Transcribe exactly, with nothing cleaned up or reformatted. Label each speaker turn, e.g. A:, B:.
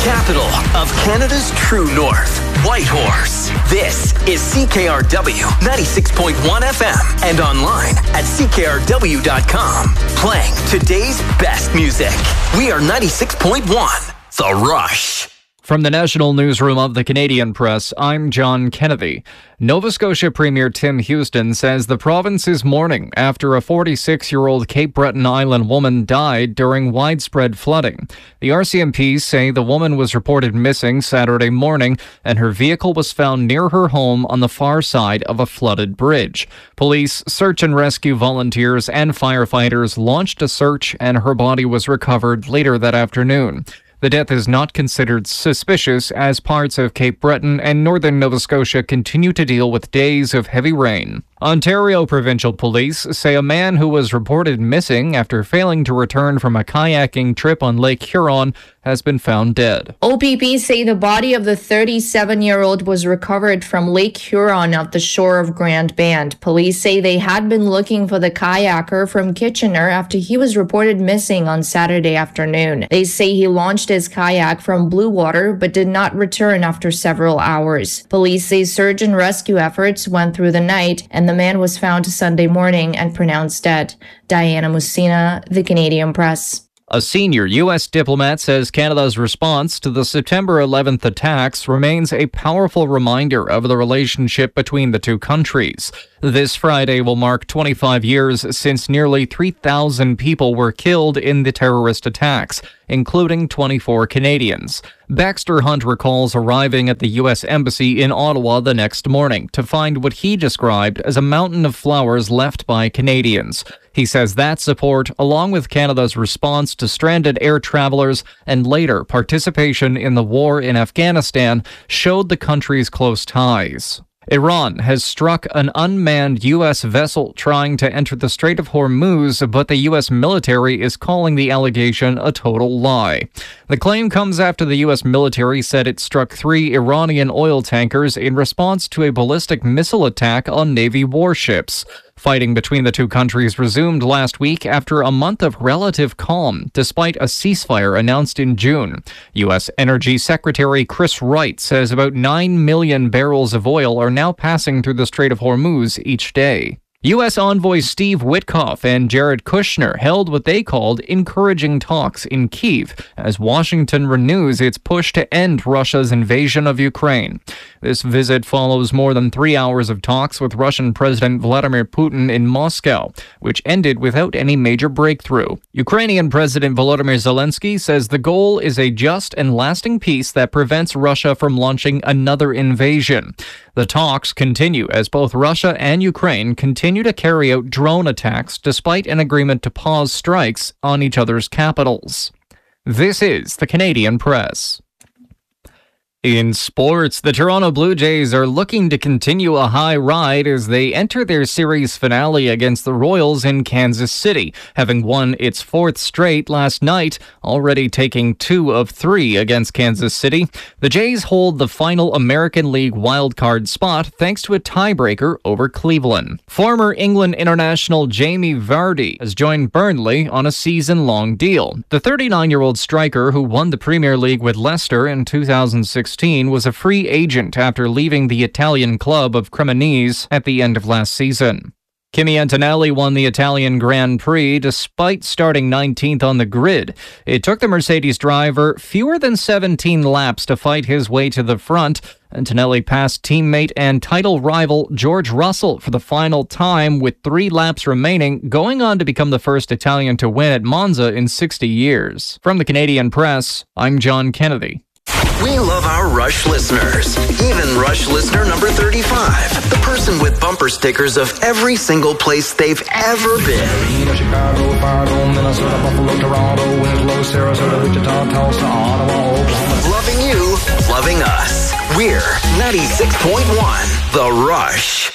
A: capital of Canada's true north, Whitehorse. This is C K R W ninety-six point one F M and online at C K R W dot com. Playing today's best music. We are ninety-six point one, The Rush.
B: From the National Newsroom of the Canadian Press, I'm John Kennedy. Nova Scotia Premier Tim Houston says the province is mourning after a forty-six-year-old Cape Breton Island woman died during widespread flooding. The R C M P say the woman was reported missing Saturday morning and her vehicle was found near her home on the far side of a flooded bridge. Police, search and rescue volunteers and firefighters launched a search and her body was recovered later that afternoon. The death is not considered suspicious as parts of Cape Breton and northern Nova Scotia continue to deal with days of heavy rain. Ontario Provincial Police say a man who was reported missing after failing to return from a kayaking trip on Lake Huron has been found dead.
C: O P P say the body of the thirty-seven-year-old was recovered from Lake Huron off the shore of Grand Band. Police say they had been looking for the kayaker from Kitchener after he was reported missing on Saturday afternoon. They say he launched his kayak from Blue Water but did not return after several hours. Police say search and rescue efforts went through the night and the man was found Sunday morning and pronounced dead. Diana Musina, The Canadian Press.
B: A senior U S diplomat says Canada's response to the September eleventh attacks remains a powerful reminder of the relationship between the two countries. This Friday will mark twenty-five years since nearly three thousand people were killed in the terrorist attacks, including twenty-four Canadians. Baxter Hunt recalls arriving at the U S Embassy in Ottawa the next morning to find what he described as a mountain of flowers left by Canadians. He says that support, along with Canada's response to stranded air travelers and later participation in the war in Afghanistan, showed the country's close ties. Iran has struck an unmanned U S vessel trying to enter the Strait of Hormuz, but the U S military is calling the allegation a total lie. The claim comes after the U S military said it struck three Iranian oil tankers in response to a ballistic missile attack on Navy warships. Fighting between the two countries resumed last week after a month of relative calm, despite a ceasefire announced in June. U S Energy Secretary Chris Wright says about nine million barrels of oil are now passing through the Strait of Hormuz each day. U S envoy Steve Witkoff and Jared Kushner held what they called encouraging talks in Kyiv as Washington renews its push to end Russia's invasion of Ukraine. This visit follows more than three hours of talks with Russian President Vladimir Putin in Moscow, which ended without any major breakthrough. Ukrainian President Volodymyr Zelensky says the goal is a just and lasting peace that prevents Russia from launching another invasion. The talks continue as both Russia and Ukraine continue to carry out drone attacks despite an agreement to pause strikes on each other's capitals. This is the Canadian Press. In sports, the Toronto Blue Jays are looking to continue a high ride as they enter their series finale against the Royals in Kansas City, having won its fourth straight last night, already taking two of three against Kansas City. The Jays hold the final American League wildcard spot thanks to a tiebreaker over Cleveland. Former England international Jamie Vardy has joined Burnley on a season-long deal. The thirty-nine-year-old striker who won the Premier League with Leicester in two thousand sixteen was a free agent after leaving the Italian club of Cremonese at the end of last season. Kimi Antonelli won the Italian Grand Prix despite starting nineteenth on the grid. It took the Mercedes driver fewer than seventeen laps to fight his way to the front. Antonelli passed teammate and title rival George Russell for the final time with three laps remaining, going on to become the first Italian to win at Monza in sixty years. From the Canadian Press, I'm John Kennedy.
A: We love our Rush listeners, even Rush listener number thirty-five, the person with bumper stickers of every single place they've ever been. Chicago, Fargo, Minnesota, Buffalo, Toronto, Winslow, Sarasota, Wichita, Tulsa, Ottawa, Oklahoma. Loving you, loving us. We're ninety-six point one, The Rush.